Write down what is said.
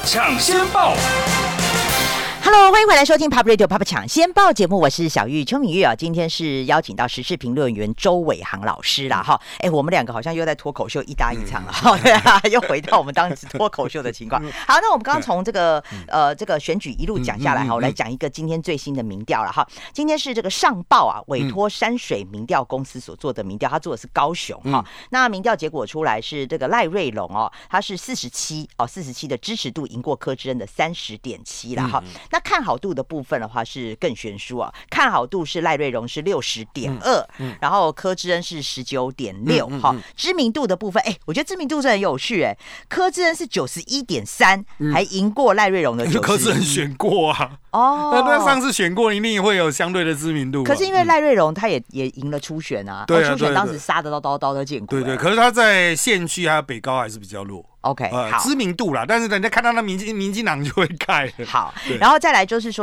抢先报。 Hello， 欢迎回来收听 Pop Radio Pop 抢先报节目，我是小玉邱敏玉啊。今天是邀请到时事评论员周伟航老师啦哈。我们两个好像又在脱口秀一搭一场了哈，对啊，又回到我们当时脱口秀的情况。好，那我们刚刚从这个选举一路讲下来哈，我来讲一个今天最新的民调了哈。今天是这个上报啊委托山水民调公司所做的民调，他做的是高雄哈。那民调结果出来是这个赖瑞隆哦，他是47的支持度赢过柯志恩的30.7啦哈。那看好度的部分的话是更悬殊啊，看好度是赖瑞隆是60.2，然后柯志恩是19.6哈。知名度的部分，我觉得知名度是很有趣柯志恩是91.3，还赢过赖瑞隆的91。 柯志恩选过啊，那上次选过一定会有相对的知名度。 可是因为赖瑞隆他也赢了初选啊，初选当时杀得刀都见过。 对，可是他在县区还有北高还是比较弱。 OK， 好， 知名度啦，但是人家看到那民进党就会盖了。 好，然后再来就是说。